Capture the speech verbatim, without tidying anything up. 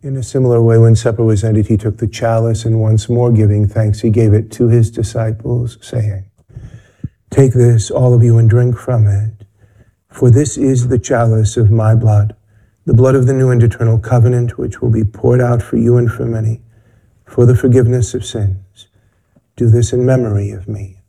In a similar way, when supper was ended, he took the chalice, and once more giving thanks, he gave it to his disciples, saying, "Take this, all of you, and drink from it, for this is the chalice of my blood, the blood of the new and eternal covenant, which will be poured out for you and for many, for the forgiveness of sins. Do this in memory of me."